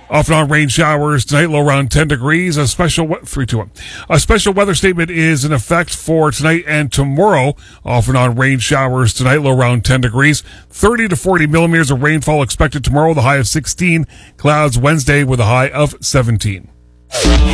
Off and on rain showers tonight, low around 10 degrees. A special weather statement is in effect for tonight and tomorrow. Off and on rain showers tonight, low around 10 degrees. 30 to 40 millimeters of rainfall expected tomorrow, the high of 16. Clouds Wednesday with a high of 17.